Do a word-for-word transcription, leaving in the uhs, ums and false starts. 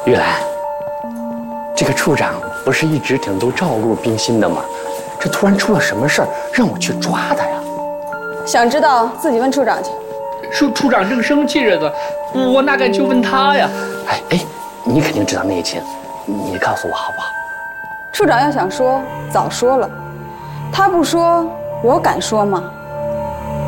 玉兰，这个处长不是一直挺都照顾冰心的吗？这突然出了什么事儿，让我去抓他呀？ 想知道自己问处长去。 处处长正生气着呢，我哪敢去问他呀？ 哎哎，你肯定知道内情，你告诉我好不好？ 处长要想说，早说了。他不说，我敢说吗？